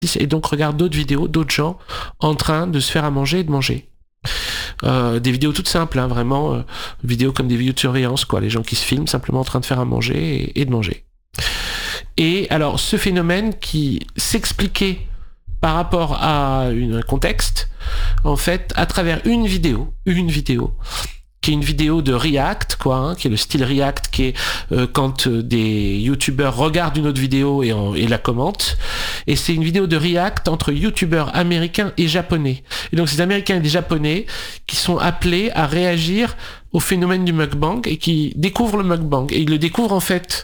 et donc regarde d'autres vidéos, d'autres gens en train de se faire à manger et de manger. Des vidéos toutes simples, hein, vraiment, vidéos comme des vidéos de surveillance, quoi, les gens qui se filment simplement en train de faire à manger et de manger. Et alors, ce phénomène qui s'expliquait par rapport à un contexte, en fait, à travers une vidéo, qui est une vidéo de React, quoi, hein, qui est le style React, qui est quand des youtubeurs regardent une autre vidéo et la commentent. Et c'est une vidéo de React entre youtubeurs américains et japonais. Et donc, ces Américains et des Japonais qui sont appelés à réagir au phénomène du mukbang et qui découvrent le mukbang. Et ils le découvrent, en fait,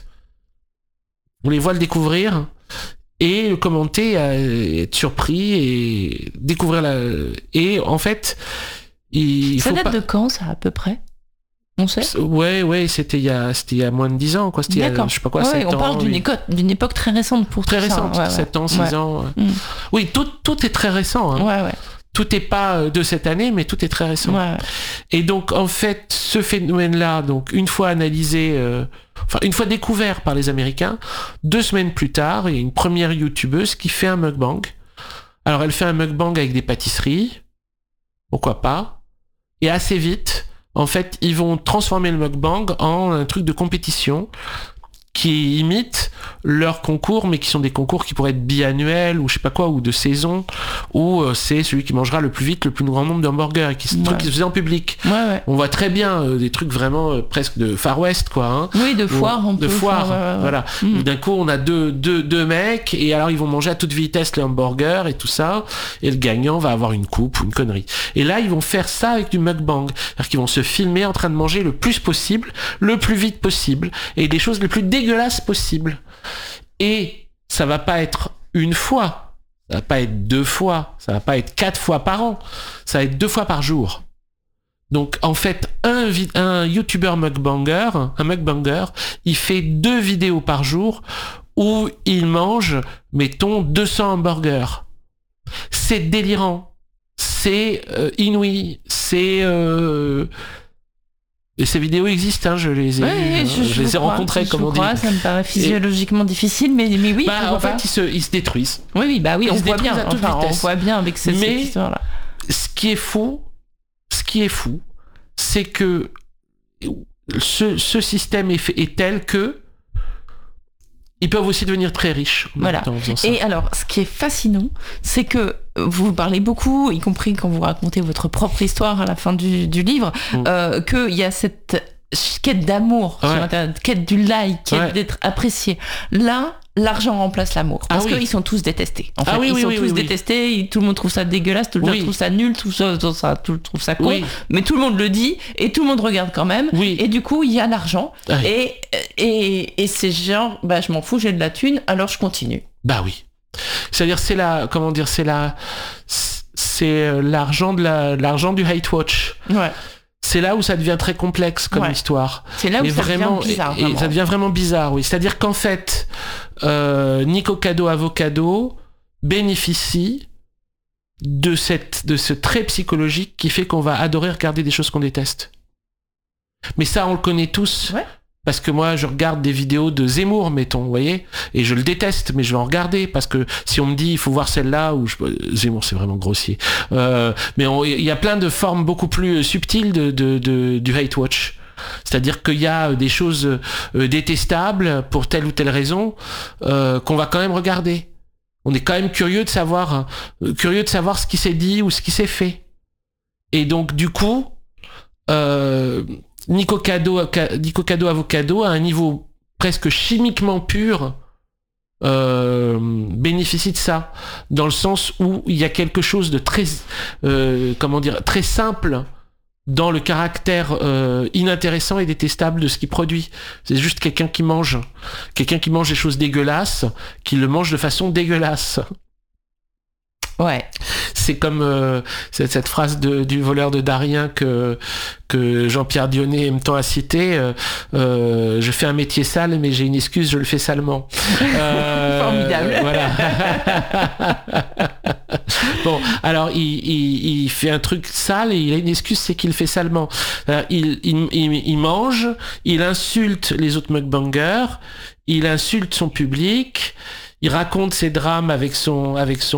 on les voit le découvrir et le commenter, être surpris et découvrir et en fait, ça date de quand, ça, à peu près? On sait? Ouais, c'était il y a moins de 10 ans, quoi. C'était D'accord. Je sais pas quoi, 7 ans. On parle d'une époque très récente pour très tout récente, ça. 7 ans, 6 ans. Oui, tout est très récent. Hein. Ouais. Tout n'est pas de cette année, mais tout est très récent. Ouais. Et donc, en fait, ce phénomène-là, donc, une fois analysé, une fois découvert par les Américains, 2 semaines plus tard, il y a une première youtubeuse qui fait un mukbang. Alors, elle fait un mukbang avec des pâtisseries. Pourquoi pas? Et assez vite, en fait, ils vont transformer le mukbang en un truc de compétition qui imite leurs concours, mais qui sont des concours qui pourraient être biannuels ou je sais pas quoi, ou de saison, où c'est celui qui mangera le plus vite le plus grand nombre d'hamburgers, et qui se faisait en public. Ouais. On voit très bien des trucs vraiment presque de Far West, quoi. Hein, oui, de foire. Voilà. D'un coup, on a deux mecs, et alors ils vont manger à toute vitesse les hamburgers et tout ça, et le gagnant va avoir une coupe ou une connerie. Et là, ils vont faire ça avec du mukbang, c'est-à-dire qu'ils vont se filmer en train de manger le plus possible, le plus vite possible, et des choses les plus dégueulasses possibles. Et ça va pas être une fois, ça va pas être 2 fois, ça va pas être 4 fois par an, ça va être 2 fois par jour. Donc en fait, un YouTuber mukbanger, il fait 2 vidéos par jour où il mange, mettons, 200 hamburgers. C'est délirant, c'est inouï, c'est... Et ces vidéos existent, hein, je les ai rencontrées, comme on dit. Ça me paraît physiologiquement difficile, mais oui. En fait, ils se détruisent. Oui, on voit bien. On voit bien avec cette histoire-là. Ce qui est fou, c'est que ce système est tel que ils peuvent aussi devenir très riches. Voilà. Et alors, ce qui est fascinant, c'est que vous parlez beaucoup, y compris quand vous racontez votre propre histoire à la fin du livre, qu'il y a cette quête d'amour sur Internet, quête du like, quête d'être apprécié. Là, l'argent remplace l'amour. Parce qu'ils sont tous détestés. En fait, ils sont tous détestés, tout le monde trouve ça dégueulasse, tout le monde trouve ça nul, tout le monde trouve ça con, mais tout le monde le dit, et tout le monde regarde quand même, et du coup, il y a l'argent, et c'est genre, je m'en fous, j'ai de la thune, alors je continue. Bah oui. C'est-à-dire, c'est l'argent du hate watch. Ouais. C'est là où ça devient très complexe comme histoire. C'est là où ça devient bizarre. Et ça devient vraiment bizarre, oui. C'est-à-dire qu'en fait, Nikocado Avocado bénéficie de ce trait psychologique qui fait qu'on va adorer regarder des choses qu'on déteste. Mais ça, on le connaît tous. Ouais. Parce que moi, je regarde des vidéos de Zemmour, mettons, vous voyez, et je le déteste, mais je vais en regarder, parce que si on me dit, il faut voir celle-là, Zemmour, c'est vraiment grossier. Mais il y a plein de formes beaucoup plus subtiles du hate watch. C'est-à-dire qu'il y a des choses détestables pour telle ou telle raison qu'on va quand même regarder. On est quand même curieux de savoir ce qui s'est dit ou ce qui s'est fait. Et donc, du coup... Nikocado Avocado à un niveau presque chimiquement pur bénéficie de ça, dans le sens où il y a quelque chose de très très simple dans le caractère inintéressant et détestable de ce qu'il produit. C'est juste quelqu'un qui mange des choses dégueulasses, qui le mange de façon dégueulasse. Ouais. C'est comme cette phrase du voleur de Darien que Jean-Pierre Dionnet aime tant à citer. Je fais un métier sale, mais j'ai une excuse, je le fais salement. Formidable. Voilà. Bon, alors il fait un truc sale et il a une excuse, c'est qu'il le fait salement. Il mange, il insulte les autres mukbangers, il insulte son public. il raconte ses drames avec son